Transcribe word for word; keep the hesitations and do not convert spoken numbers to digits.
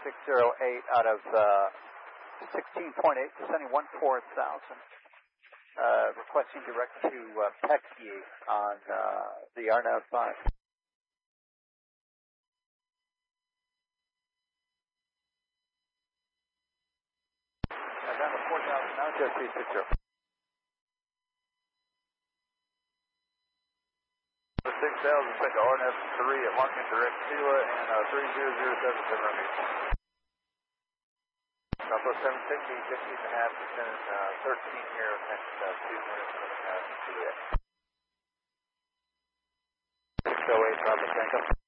six zero eight out of uh, sixteen point eight, descending one four thousand. Uh, requesting direct to uh, Pecky on uh, the Arnaud five. Uh, down to four thousand now, just three six zero. six thousand, take the R N F three at marking direct Tila and uh, three zero zero seven seven runway. Southwest seven fifty, fifteen and a half, descend uh, thirteen here, next uh, two minutes, coming out to the six oh eight, Bravo Tango.